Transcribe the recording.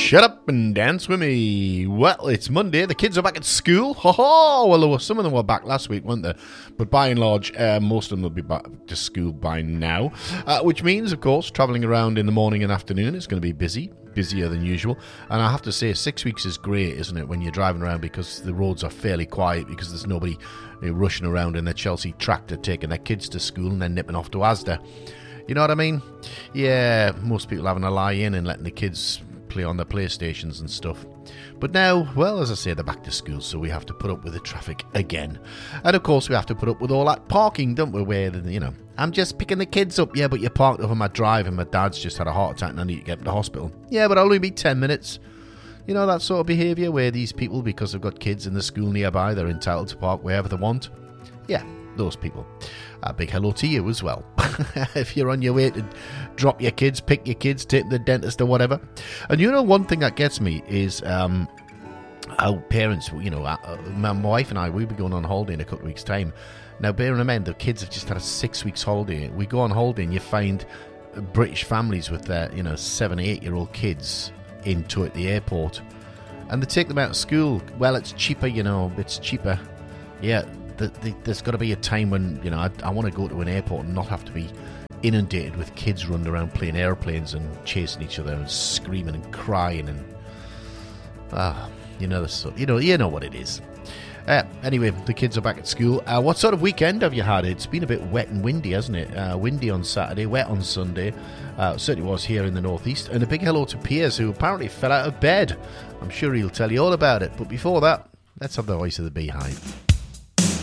Shut up and dance with me. Well, it's Monday. The kids are back at school. Ho-ho! Well, some of them were back last week, weren't they? But by and large, most of them will be back to school by now. Which means, of course, travelling around in the morning and afternoon is going to be busy. Busier than usual. And I have to say, 6 weeks is great, isn't it, when you're driving around, because the roads are fairly quiet, because there's nobody rushing around in their Chelsea tractor taking their kids to school and then nipping off to Asda. You know what I mean? Yeah, most people having a lie in and letting the kids play on their PlayStations and stuff. But now, well, as I say, they're back to school, so we have to put up with the traffic again. And of course, we have to put up with all that parking, don't we? Where, I'm just picking the kids up. Yeah, but you parked over my drive and my dad's just had a heart attack and I need to get to the hospital. Yeah, but I'll only be 10 minutes. You know, that sort of behaviour where these people, because they've got kids in the school nearby, they're entitled to park wherever they want. Yeah, those people. A big hello to you as well. If you're on your way to drop your kids, pick your kids, take them to the dentist or whatever. And you know, one thing that gets me is how parents, my wife and I, we'll be going on holiday in a couple of weeks' time. Now, bearing in mind, the kids have just had a 6 weeks holiday. We go on holiday and you find British families with their, 7 or 8 year old kids in tow at the airport. And they take them out of school. Well, it's cheaper, it's cheaper. Yeah. There's got to be a time when, I want to go to an airport and not have to be inundated with kids running around playing airplanes and chasing each other and screaming and crying and, you know what it is. Anyway, the kids are back at school. What sort of weekend have you had? It's been a bit wet and windy, hasn't it? Windy on Saturday, wet on Sunday. Certainly was here in the northeast. And a big hello to Piers, who apparently fell out of bed. I'm sure he'll tell you all about it. But before that, let's have the voice of the Beehive.